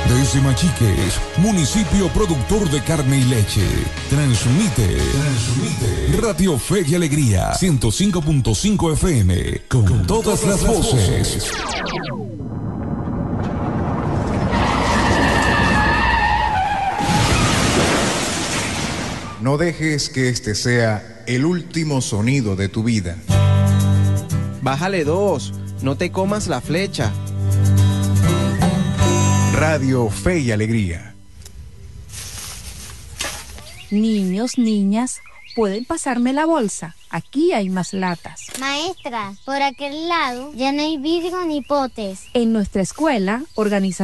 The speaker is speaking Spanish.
Desde Machiques, municipio productor de carne y leche. Transmite Radio Fe y Alegría, 105.5 FM, con todas las voces. No dejes que este sea el último sonido de tu vida. Bájale 2, no te comas la flecha. Radio Fe y Alegría. Niños, niñas, ¿pueden pasarme la bolsa? Aquí hay más latas. Maestra, por aquel lado ya no hay vidrio ni potes. En nuestra escuela organizamos